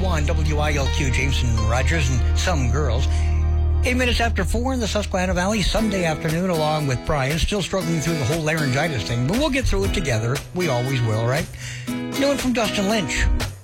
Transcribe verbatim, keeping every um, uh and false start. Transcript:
one W I L Q, Jameson Rogers and some girls. Eight minutes after four in the Susquehanna Valley, Sunday afternoon, along with Brian, still struggling through the whole laryngitis thing, but we'll get through it together. We always will, right? New one from Dustin Lynch.